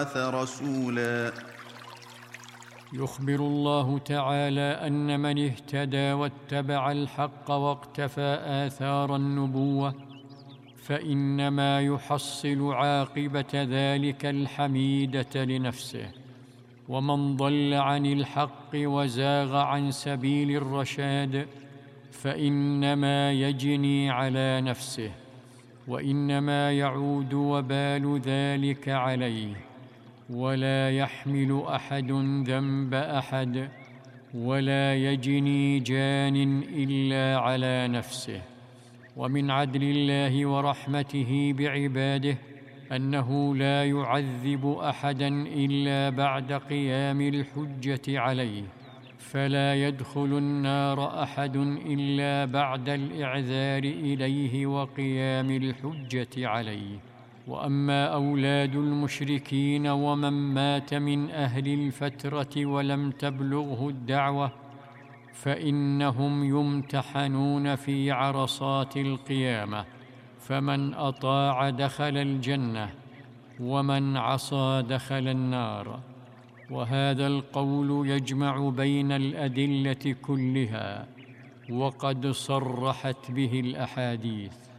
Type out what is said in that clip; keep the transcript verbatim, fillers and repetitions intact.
رسولا. يخبر الله تعالى أن من اهتدى واتبع الحق واقتفى آثار النبوة فإنما يحصل عاقبة ذلك الحميدة لنفسه، ومن ضل عن الحق وزاغ عن سبيل الرشاد فإنما يجني على نفسه، وإنما يعود وبال ذلك عليه، ولا يحمل أحد ذنب أحد، ولا يجني جان إلا على نفسه. ومن عدل الله ورحمته بعباده أنه لا يعذب أحدا إلا بعد قيام الحجة عليه، فلا يدخل النار أحد إلا بعد الإعذار إليه وقيام الحجة عليه. وأما أولاد المشركين ومن مات من أهل الفترة ولم تبلغه الدعوة فإنهم يمتحنون في عرصات القيامة، فمن أطاع دخل الجنة ومن عصى دخل النار. وهذا القول يجمع بين الأدلة كلها، وقد صرحت به الأحاديث.